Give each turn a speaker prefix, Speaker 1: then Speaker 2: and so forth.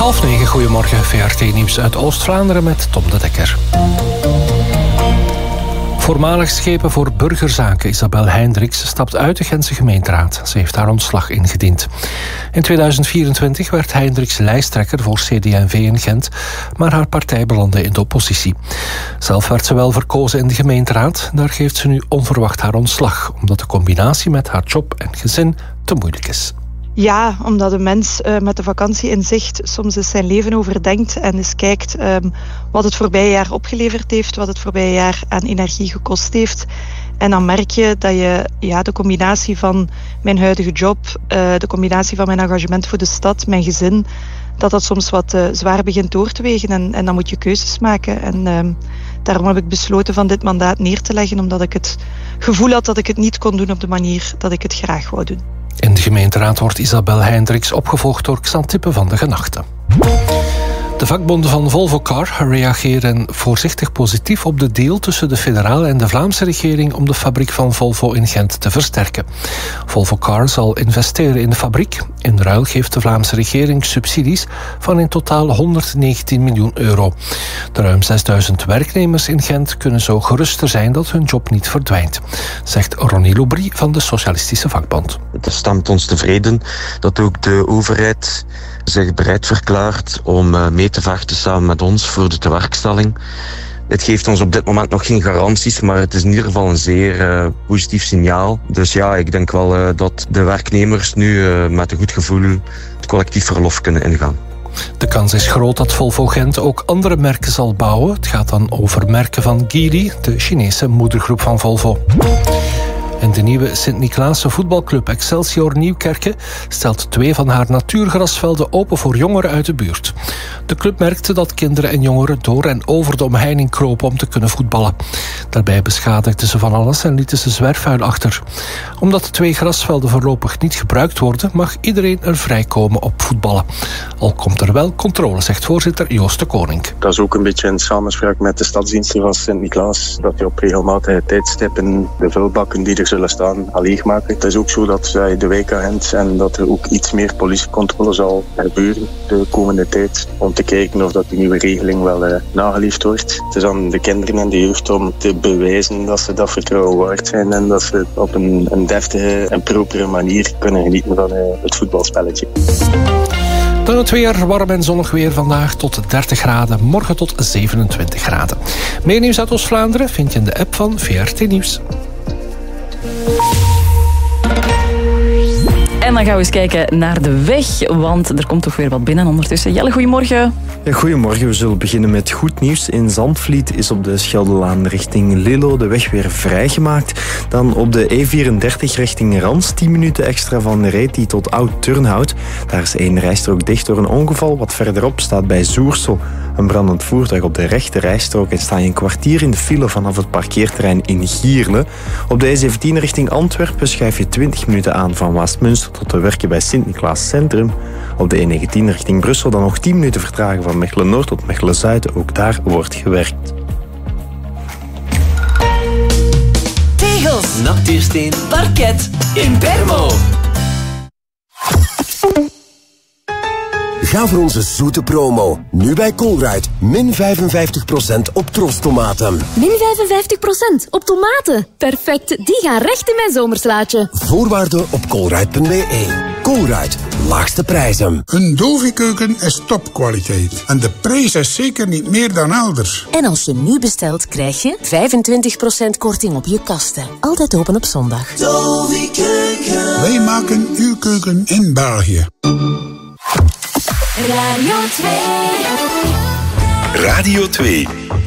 Speaker 1: 8:30, goedemorgen. VRT Nieuws uit Oost-Vlaanderen met Tom de Dekker. Voormalig schepen voor burgerzaken Isabel Heindriks stapt uit de Gentse gemeenteraad. Ze heeft haar ontslag ingediend. In 2024 werd Heindriks lijsttrekker voor CD&V in Gent, maar haar partij belandde in de oppositie. Zelf werd ze wel verkozen in de gemeenteraad. Daar geeft ze nu onverwacht haar ontslag, omdat de combinatie met haar job en gezin te moeilijk is.
Speaker 2: Ja, omdat een mens met de vakantie in zicht soms eens zijn leven overdenkt en eens kijkt wat het voorbije jaar opgeleverd heeft, wat het voorbije jaar aan energie gekost heeft. En dan merk je dat je de combinatie van mijn huidige job, de combinatie van mijn engagement voor de stad, mijn gezin, dat soms wat zwaar begint door te wegen. En dan moet je keuzes maken. En daarom heb ik besloten van dit mandaat neer te leggen, omdat ik het gevoel had dat ik het niet kon doen op de manier dat ik het graag wou doen.
Speaker 1: In de gemeenteraad wordt Isabel Heindriks opgevolgd door Xantippe van de Genachten. De vakbonden van Volvo Car reageren voorzichtig positief op de deal tussen de federale en de Vlaamse regering om de fabriek van Volvo in Gent te versterken. Volvo Car zal investeren in de fabriek. In ruil geeft de Vlaamse regering subsidies van in totaal 119 miljoen euro. De ruim 6000 werknemers in Gent kunnen zo geruster zijn dat hun job niet verdwijnt, zegt Ronnie Loubry van de Socialistische Vakbond.
Speaker 3: Het stemt ons tevreden dat ook de overheid zich bereid verklaart om mee te vechten samen met ons voor de tewerkstelling. Het geeft ons op dit moment nog geen garanties, maar het is in ieder geval een zeer positief signaal. Dus ja, ik denk wel dat de werknemers nu met een goed gevoel het collectief verlof kunnen ingaan.
Speaker 1: De kans is groot dat Volvo Gent ook andere merken zal bouwen. Het gaat dan over merken van Geely, de Chinese moedergroep van Volvo. En de nieuwe Sint-Niklaasse voetbalclub Excelsior Nieuwkerke stelt 2 van haar natuurgrasvelden open voor jongeren uit de buurt. De club merkte dat kinderen en jongeren door en over de omheining kropen om te kunnen voetballen. Daarbij beschadigden ze van alles en lieten ze zwerfvuil achter. Omdat de 2 grasvelden voorlopig niet gebruikt worden, mag iedereen er vrijkomen op voetballen. Al komt er wel controle, zegt voorzitter Joost de Koning.
Speaker 4: Dat is ook een beetje in samenspraak met de stadsdiensten van Sint-Niklaas, dat je op regelmatige tijdstippen de vuilbakken die er zullen staan al leegmaken. Het is ook zo dat de wijkagent en dat er ook iets meer politiecontrole zal gebeuren de komende tijd, om te kijken of dat die nieuwe regeling wel nageleefd wordt. Het is aan de kinderen en de jeugd om te bewijzen dat ze dat vertrouwen waard zijn en dat ze op een deftige en propere manier kunnen genieten van het voetbalspelletje.
Speaker 1: Dan het weer, warm en zonnig weer vandaag tot 30 graden, morgen tot 27 graden. Meer nieuws uit Oost-Vlaanderen vind je in de app van VRT Nieuws.
Speaker 5: En dan gaan we eens kijken naar de weg, want er komt toch weer wat binnen ondertussen. Jelle, goedemorgen.
Speaker 6: Ja, goedemorgen. We zullen beginnen met goed nieuws. In Zandvliet is op de Scheldelaan richting Lillo de weg weer vrijgemaakt. Dan op de E34 richting Rans 10 minuten extra van Reti tot Oud-Turnhout. Daar is 1 rijstrook dicht door een ongeval. Wat verderop staat bij Zoersel een brandend voertuig op de rechte rijstrook en sta je een kwartier in de file vanaf het parkeerterrein in Gierle. Op de E17 richting Antwerpen schuif je 20 minuten aan van Westmunster tot de werken bij Sint-Niklaas Centrum. Op de E19 richting Brussel dan nog 10 minuten vertragen van Mechelen-Noord tot Mechelen-Zuid. Ook daar wordt gewerkt.
Speaker 7: Tegels, natuursteen, parket, Impermo.
Speaker 8: Ga voor onze zoete promo. Nu bij Colruyt. Min 55% op trostomaten.
Speaker 9: Min 55% op tomaten. Perfect, die gaan recht in mijn zomerslaatje.
Speaker 8: Voorwaarden op colruyt.be. Colruyt, laagste prijzen.
Speaker 10: Een Dovi-keuken is topkwaliteit. En de prijs is zeker niet meer dan elders.
Speaker 11: En als je nu bestelt, krijg je 25% korting op je kasten. Altijd open op zondag.
Speaker 10: Dovi-keuken. Wij maken uw keuken in België.
Speaker 7: Radio 2.
Speaker 12: Radio 2.